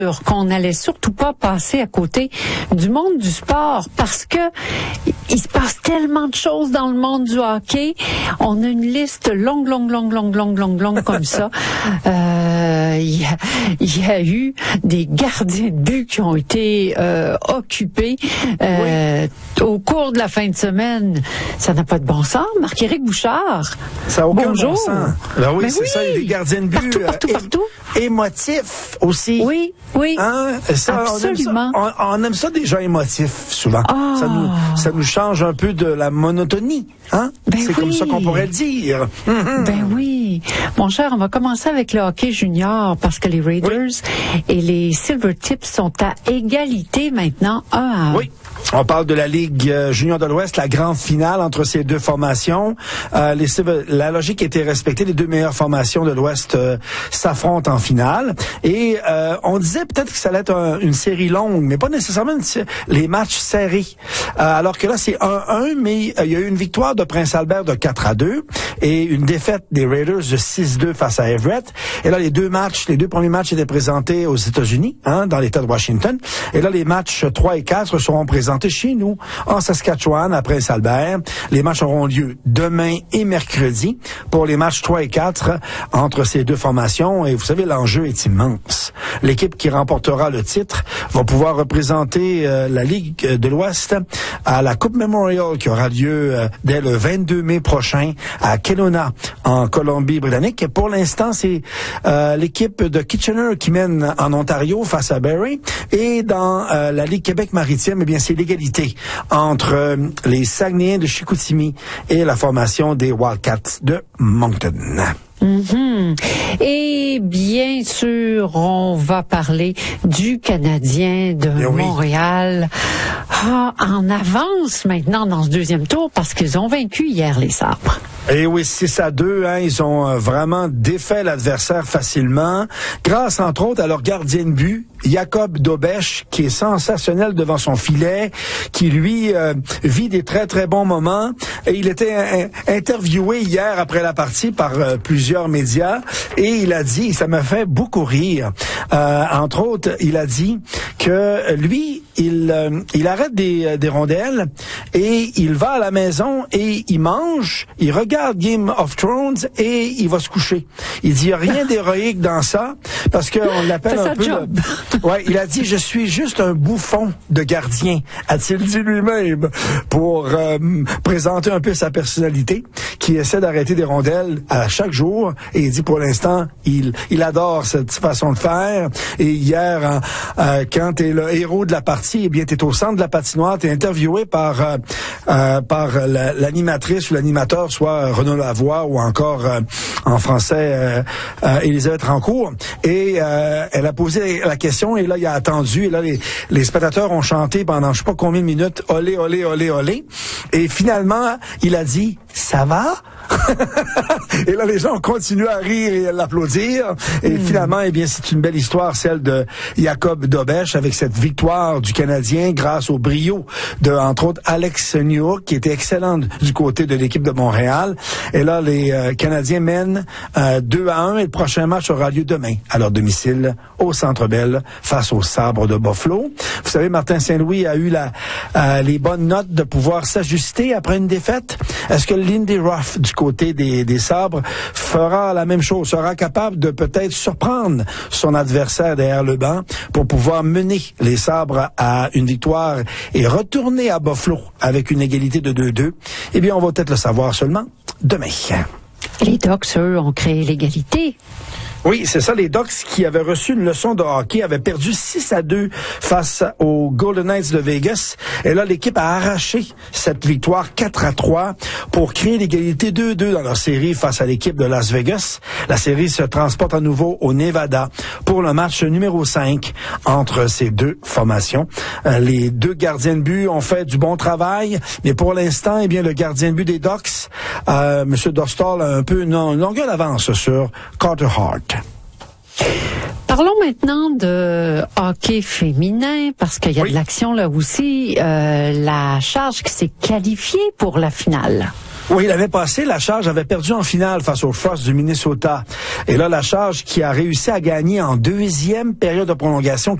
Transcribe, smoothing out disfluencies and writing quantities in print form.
qu'on n'allait surtout pas passer à côté du monde du sport parce que il se passe tellement de choses dans le monde du hockey. On a une liste longue comme ça. Il y a eu des gardiens de but qui ont été occupés au cours de la fin de semaine. Ça n'a pas de bon sens. Marc-Éric Bouchard. Ça n'a aucun Bonjour. bon sens. Ben oui, c'est ça, les gardiens de but partout. Émotifs aussi. Oui. Hein? Ça, absolument. On aime ça des gens émotifs, souvent. Ça nous change un peu de la monotonie. Hein? C'est comme ça qu'on pourrait le dire. Ben oui. Mon cher, on va commencer avec le hockey junior parce que les Raiders et les Silvertips sont à égalité maintenant, 1-1. Oui. On parle de la Ligue junior de l'Ouest, la grande finale entre ces deux formations. La logique était respectée. Les deux meilleures formations de l'Ouest s'affrontent en finale. Et on disait peut-être que ça allait être une série longue, mais pas nécessairement les matchs serrés. Alors que là, c'est 1-1, mais il y a eu une victoire de Prince Albert de 4-2 et une défaite des Raiders de 6-2 face à Everett. Et là, les deux premiers matchs étaient présentés aux États-Unis, dans l'État de Washington. Et là, les matchs 3 et 4 seront présentés chez nous, en Saskatchewan, à Prince-Albert. Les matchs auront lieu demain et mercredi pour les matchs 3 et 4 entre ces deux formations. Et vous savez, l'enjeu est immense. L'équipe qui remportera le titre va pouvoir représenter la Ligue de l'Ouest à la Coupe Memorial qui aura lieu dès le 22 mai prochain à Kelowna, en Colombie-Britannique. Et pour l'instant, c'est l'équipe de Kitchener qui mène en Ontario face à Barrie. Et dans la Ligue Québec-Maritime, eh bien, c'est l'égalité entre les Saguenayens de Chicoutimi et la formation des Wildcats de Moncton. Et bien sûr, on va parler du Canadien de Montréal. En avance maintenant dans ce deuxième tour parce qu'ils ont vaincu hier les Sabres. Et oui, 6-2, ils ont vraiment défait l'adversaire facilement, grâce entre autres à leur gardien de but, Jacob Dobeš, qui est sensationnel devant son filet, qui lui vit des très très bons moments. Et il était interviewé hier après la partie par plusieurs médias, et il a dit, ça m'a fait beaucoup rire. Entre autres, il a dit que lui, il arrête des rondelles et il va à la maison et il mange, il regarde Game of Thrones et il va se coucher. Il dit, il n'y a rien d'héroïque dans ça parce qu'on l'appelle un peu... Ouais, il a dit, je suis juste un bouffon de gardien, a-t-il dit lui-même, pour présenter un peu sa personnalité, qui essaie d'arrêter des rondelles à chaque jour. Et il dit, pour l'instant, il adore cette façon de faire. Et hier, quand tu es le héros de la partie, eh bien, tu es au centre de la patinoire, tu es interviewé par l'animatrice ou l'animateur, soit Renaud Lavoie ou encore en français Élisabeth Rancourt. Et elle a posé la question et là, il a attendu. Et là, les spectateurs ont chanté pendant je sais pas combien de minutes, olé, olé, olé, olé. Et finalement, il a dit, ça va? Et là, les gens continuent à rire et à l'applaudir. Et finalement, eh bien, c'est une belle histoire, celle de Jacob Dobeš, avec cette victoire du Canadien grâce au brio de, entre autres, Alex Newhook, qui était excellent du côté de l'équipe de Montréal. Et là, les Canadiens mènent 2-1 et le prochain match aura lieu demain à leur domicile au Centre Bell face aux Sabres de Buffalo. Vous savez, Martin Saint-Louis a eu les bonnes notes de pouvoir s'ajuster après une défaite. Est-ce que Lindy Ruff, du côté des Sabres, fera la même chose, sera capable de peut-être surprendre son adversaire derrière le banc pour pouvoir mener les Sabres à une victoire et retourner à Buffalo avec une égalité de 2-2? Eh bien, on va peut-être le savoir seulement demain. Les Ducks, eux, ont créé l'égalité. Oui, c'est ça. Les Ducks qui avaient reçu une leçon de hockey avaient perdu 6-2 face aux Golden Knights de Vegas. Et là, l'équipe a arraché cette victoire 4-3 pour créer l'égalité 2-2 dans leur série face à l'équipe de Las Vegas. La série se transporte à nouveau au Nevada pour le match numéro 5 entre ces deux formations. Les deux gardiens de but ont fait du bon travail, mais pour l'instant, eh bien, le gardien de but des Ducks, M. Dostal, a un peu une longueur d'avance sur Carter Hart. Parlons maintenant de hockey féminin, parce qu'il y a de l'action là aussi. La Charge qui s'est qualifiée pour la finale. Oui, l'année passée, la Charge avait perdu en finale face aux Frosts du Minnesota. Et là, la Charge qui a réussi à gagner en deuxième période de prolongation